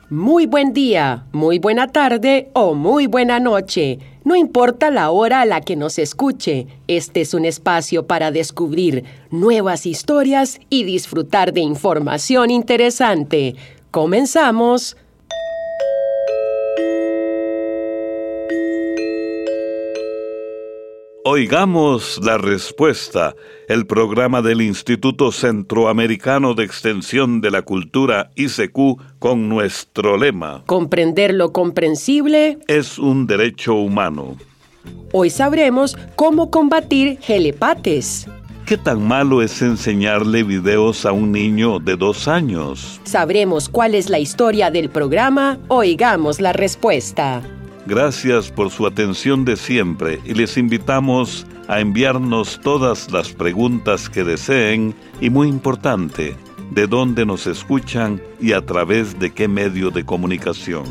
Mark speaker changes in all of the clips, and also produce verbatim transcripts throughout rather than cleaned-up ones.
Speaker 1: Muy buen día, muy buena tarde o muy buena noche. No importa la hora a la que nos escuche, este es un espacio para descubrir nuevas historias y disfrutar de información interesante. ¡Comenzamos!
Speaker 2: Oigamos la respuesta, el programa del Instituto Centroamericano de Extensión de la Cultura I C Q con nuestro lema:
Speaker 1: Comprender lo comprensible
Speaker 2: es un derecho humano.
Speaker 1: Hoy sabremos cómo combatir gelepates.
Speaker 2: ¿Qué tan malo es enseñarle videos a un niño de dos años?
Speaker 1: Sabremos cuál es la historia del programa. Oigamos la respuesta.
Speaker 2: Gracias por su atención de siempre y les invitamos a enviarnos todas las preguntas que deseen y, muy importante, de dónde nos escuchan y a través de qué medio de comunicación.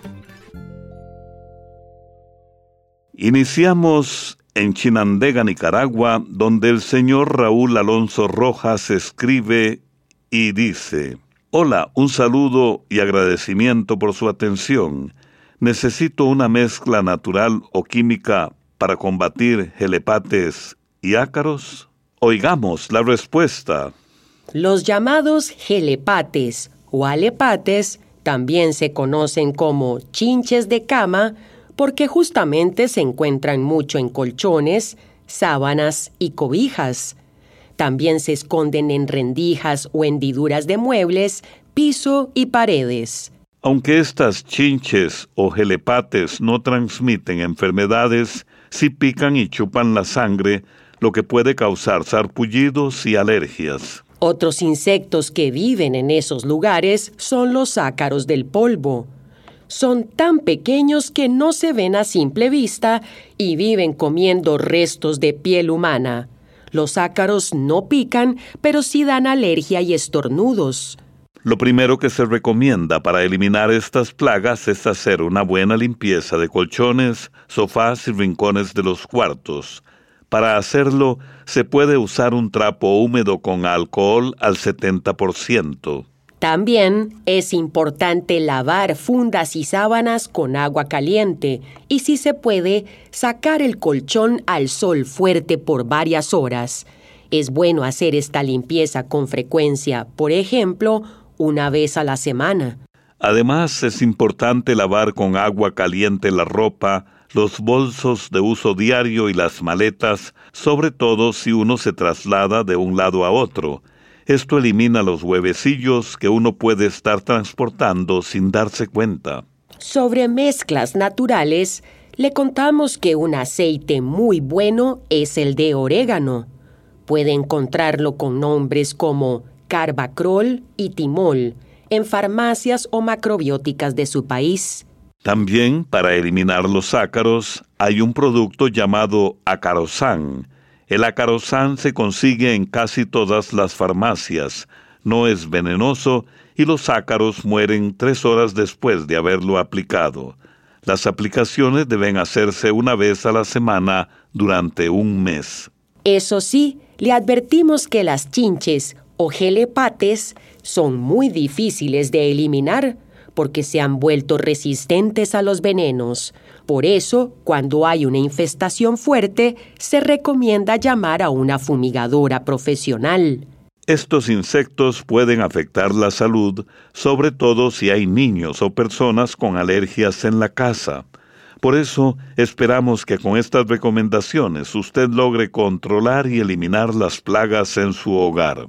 Speaker 2: Iniciamos en Chinandega, Nicaragua, donde el señor Raúl Alonso Rojas escribe y dice: Hola, un saludo y agradecimiento por su atención. Necesito una mezcla natural o química para combatir gelepates y ácaros. Oigamos la respuesta.
Speaker 1: Los llamados gelepates o alepates también se conocen como chinches de cama porque justamente se encuentran mucho en colchones, sábanas y cobijas. También se esconden en rendijas o hendiduras de muebles, piso y paredes.
Speaker 2: Aunque estas chinches o gelepates no transmiten enfermedades, sí pican y chupan la sangre, lo que puede causar sarpullidos y alergias.
Speaker 1: Otros insectos que viven en esos lugares son los ácaros del polvo. Son tan pequeños que no se ven a simple vista y viven comiendo restos de piel humana. Los ácaros no pican, pero sí dan alergia y estornudos.
Speaker 2: Lo primero que se recomienda para eliminar estas plagas es hacer una buena limpieza de colchones, sofás y rincones de los cuartos. Para hacerlo, se puede usar un trapo húmedo con alcohol al setenta por ciento.
Speaker 1: También es importante lavar fundas y sábanas con agua caliente y, si se puede, sacar el colchón al sol fuerte por varias horas. Es bueno hacer esta limpieza con frecuencia, por ejemplo, una vez a la semana.
Speaker 2: Además, es importante lavar con agua caliente la ropa, los bolsos de uso diario y las maletas, sobre todo si uno se traslada de un lado a otro. Esto elimina los huevecillos que uno puede estar transportando sin darse cuenta.
Speaker 1: Sobre mezclas naturales, le contamos que un aceite muy bueno es el de orégano. Puede encontrarlo con nombres como Carbacrol y Timol en farmacias o macrobióticas de su país.
Speaker 2: También, para eliminar los ácaros, hay un producto llamado Acarosán. El Acarosán se consigue en casi todas las farmacias. No es venenoso y los ácaros mueren tres horas después de haberlo aplicado. Las aplicaciones deben hacerse una vez a la semana durante un mes.
Speaker 1: Eso sí, le advertimos que las chinches o gelepates son muy difíciles de eliminar porque se han vuelto resistentes a los venenos. Por eso, cuando hay una infestación fuerte, se recomienda llamar a una fumigadora profesional.
Speaker 2: Estos insectos pueden afectar la salud, sobre todo si hay niños o personas con alergias en la casa. Por eso, esperamos que con estas recomendaciones usted logre controlar y eliminar las plagas en su hogar.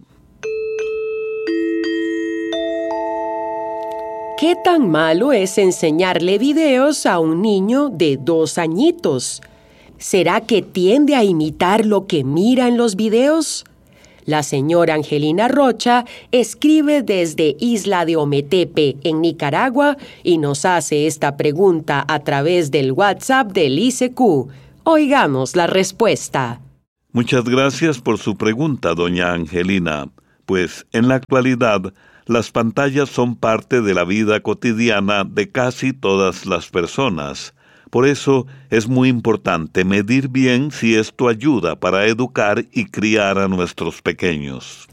Speaker 1: ¿Qué tan malo es enseñarle videos a un niño de dos añitos? ¿Será que tiende a imitar lo que mira en los videos? La señora Angelina Rocha escribe desde Isla de Ometepe, en Nicaragua, y nos hace esta pregunta a través del WhatsApp del I C Q. Oigamos la respuesta.
Speaker 2: Muchas gracias por su pregunta, doña Angelina. Pues en la actualidad, las pantallas son parte de la vida cotidiana de casi todas las personas. Por eso es muy importante medir bien si esto ayuda para educar y criar a nuestros pequeños.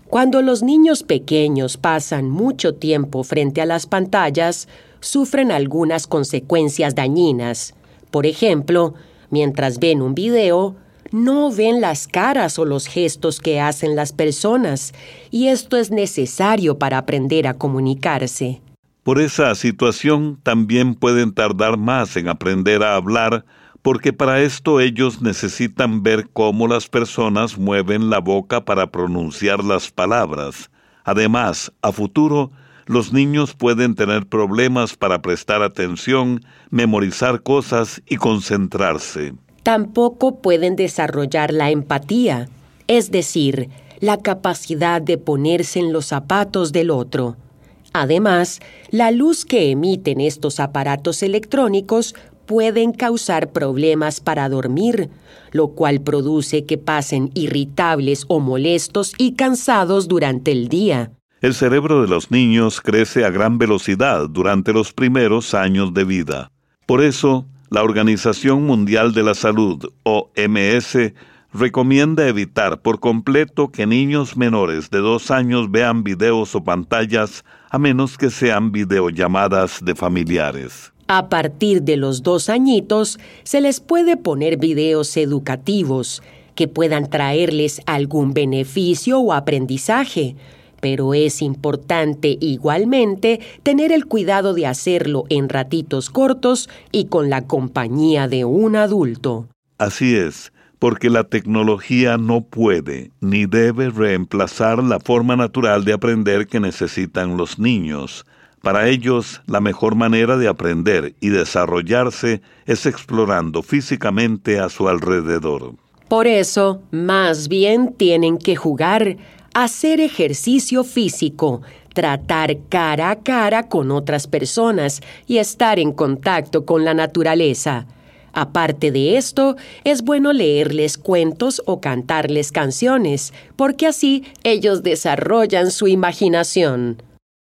Speaker 1: Cuando los niños pequeños pasan mucho tiempo frente a las pantallas, sufren algunas consecuencias dañinas. Por ejemplo, mientras ven un video, no ven las caras o los gestos que hacen las personas, y esto es necesario para aprender a comunicarse.
Speaker 2: Por esa situación también pueden tardar más en aprender a hablar, porque para esto ellos necesitan ver cómo las personas mueven la boca para pronunciar las palabras. Además, a futuro, los niños pueden tener problemas para prestar atención, memorizar cosas y concentrarse.
Speaker 1: Tampoco pueden desarrollar la empatía, es decir, la capacidad de ponerse en los zapatos del otro. Además, la luz que emiten estos aparatos electrónicos pueden causar problemas para dormir, lo cual produce que pasen irritables o molestos y cansados durante el día.
Speaker 2: El cerebro de los niños crece a gran velocidad durante los primeros años de vida. Por eso, la Organización Mundial de la Salud, O M S, recomienda evitar por completo que niños menores de dos años vean videos o pantallas, a menos que sean videollamadas de familiares.
Speaker 1: A partir de los dos añitos, se les puede poner videos educativos que puedan traerles algún beneficio o aprendizaje, pero es importante igualmente tener el cuidado de hacerlo en ratitos cortos y con la compañía de un adulto.
Speaker 2: Así es, porque la tecnología no puede ni debe reemplazar la forma natural de aprender que necesitan los niños. Para ellos, la mejor manera de aprender y desarrollarse es explorando físicamente a su alrededor.
Speaker 1: Por eso, más bien tienen que jugar, hacer ejercicio físico, tratar cara a cara con otras personas y estar en contacto con la naturaleza. Aparte de esto, es bueno leerles cuentos o cantarles canciones, porque así ellos desarrollan su imaginación.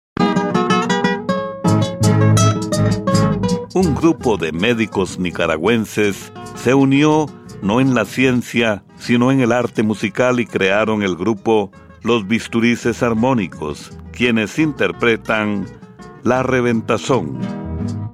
Speaker 2: Un grupo de médicos nicaragüenses se unió no en la ciencia, sino en el arte musical y crearon el grupo Los Bisturices Armónicos, quienes interpretan La Reventazón.